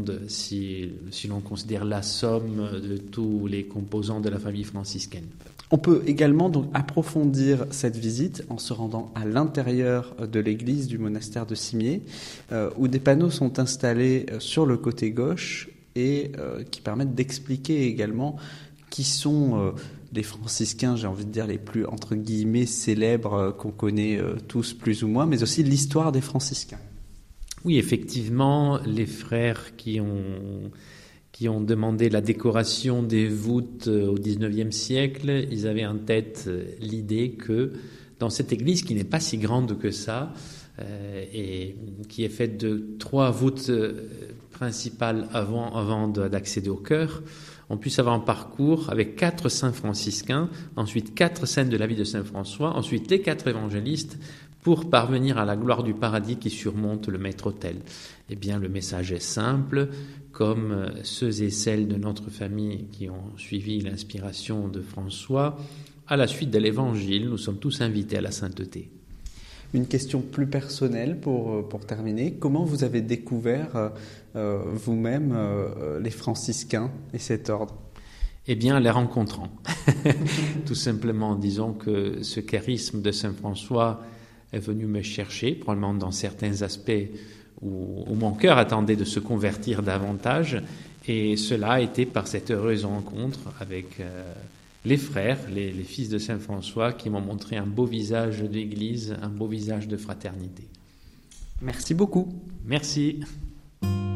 si l'on considère la somme de tous les composants de la famille franciscaine. On peut également donc approfondir cette visite en se rendant à l'intérieur de l'église du monastère de Cimiez, où des panneaux sont installés sur le côté gauche et qui permettent d'expliquer également qui sont les franciscains, j'ai envie de dire, les plus, entre guillemets, célèbres qu'on connaît tous plus ou moins, mais aussi l'histoire des franciscains. Oui, effectivement, les frères qui ont demandé la décoration des voûtes au XIXe siècle, ils avaient en tête l'idée que dans cette église, qui n'est pas si grande que ça, et qui est faite de 3 voûtes principales avant d'accéder au chœur, on puisse avoir un parcours avec 4 saints franciscains, ensuite 4 scènes de la vie de saint François, ensuite les 4 évangélistes, pour parvenir à la gloire du paradis qui surmonte le maître-autel. Eh bien, le message est simple, comme ceux et celles de notre famille qui ont suivi l'inspiration de François. À la suite de l'Évangile, nous sommes tous invités à la sainteté. Une question plus personnelle pour terminer. Comment vous avez découvert vous-même les franciscains et cet ordre ? Eh bien, les rencontrant. Tout simplement, disons que ce charisme de saint François est venu me chercher, probablement dans certains aspects où mon cœur attendait de se convertir davantage, et cela a été par cette heureuse rencontre avec les frères, les fils de saint François, qui m'ont montré un beau visage d'Église, un beau visage de fraternité. Merci beaucoup. Merci.